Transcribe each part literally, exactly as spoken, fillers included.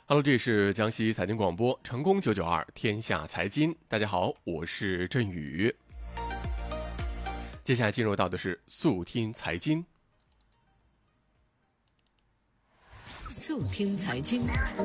Hello，这里是江西财经广播成功九九二天下财经，大家好，我是振宇。接下来进入到的是速听财经。 速听财经。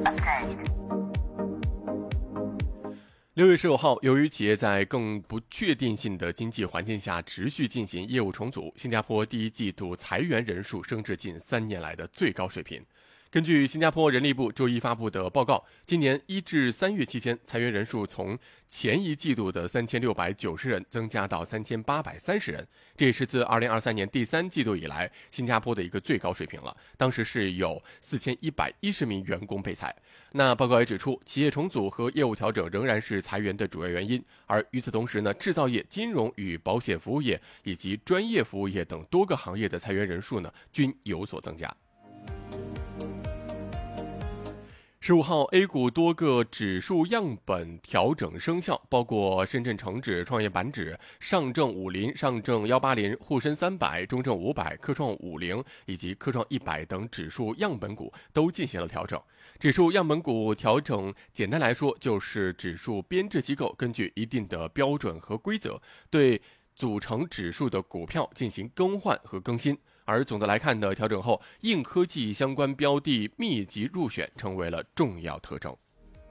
六月十五号，由于企业在更不确定性的经济环境下持续进行业务重组，新加坡第一季度裁员人数升至近三年来的最高水平。根据新加坡人力部周一发布的报告，今年一至三月期间，裁员人数从前一季度的三千六百九十人增加到三千八百三十人，这也是自二零二三年第三季度以来新加坡的一个最高水平了。当时是有四千一百一十名员工被裁。那报告也指出，企业重组和业务调整仍然是裁员的主要原因。而与此同时呢，制造业、金融与保险服务业以及专业服务业等多个行业的裁员人数呢均有所增加。十五号 A 股多个指数样本调整生效，包括深圳成指、创业板指、上证五零、上证一八零、沪深三百、中证五百、科创五零以及科创一百等指数样本股都进行了调整。指数样本股调整简单来说就是指数编制机构根据一定的标准和规则对组成指数的股票进行更换和更新。而总的来看呢，调整后硬科技相关标的密集入选成为了重要特征。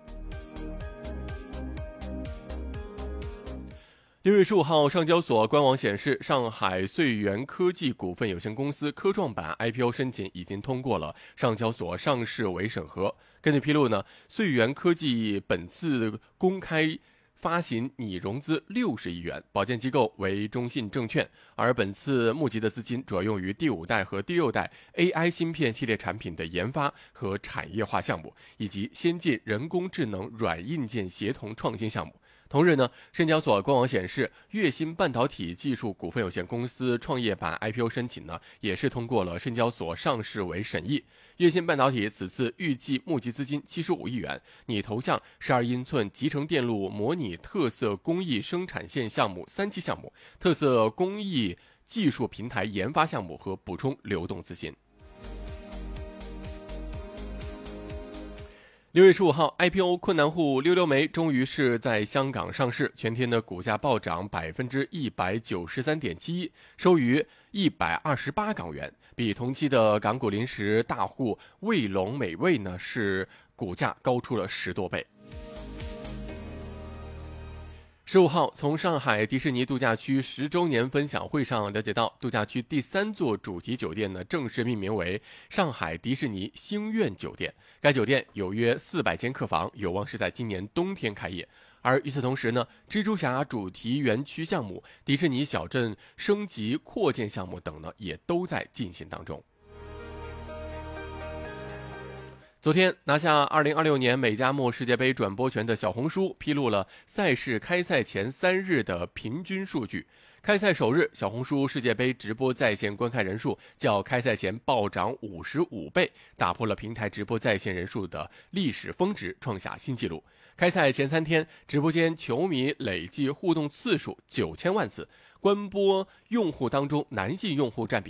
六月十五号，上交所官网显示，上海穗源科技股份有限公司科创板 I P O 申请已经通过了上交所上市委审核。根据披露呢，穗源科技本次公开发行拟融资六十亿元，保荐机构为中信证券，而本次募集的资金主要用于第五代和第六代 A I 芯片系列产品的研发和产业化项目，以及先进人工智能软硬件协同创新项目。同日呢，深交所官网显示，粤芯半导体技术股份有限公司创业板 I P O 申请呢，也是通过了深交所上市委审议。粤芯半导体此次预计募集资金七十五亿元，拟投向十二英寸集成电路模拟特色工艺生产线项目三期项目、特色工艺技术平台研发项目和补充流动资金。六月十五号 ，I P O 困难户溜溜梅终于是在香港上市，全天的股价暴涨百分之一百九十三点七一，收于一百二十八港元，比同期的港股零食大户卫龙美味呢是股价高出了十多倍。十五号，从上海迪士尼度假区十周年分享会上了解到，度假区第三座主题酒店呢正式命名为上海迪士尼星愿酒店。该酒店有约四百间客房，有望是在今年冬天开业。而与此同时呢，蜘蛛侠主题园区项目、迪士尼小镇升级扩建项目等呢，也都在进行当中。昨天拿下二零二六年美加墨世界杯转播权的小红书披露了赛事开赛前三日的平均数据。开赛首日，小红书世界杯直播在线观看人数较开赛前暴涨五十五倍，打破了平台直播在线人数的历史峰值，创下新纪录。开赛前三天，直播间球迷累计互动次数九千万次，观播用户当中男性用户占比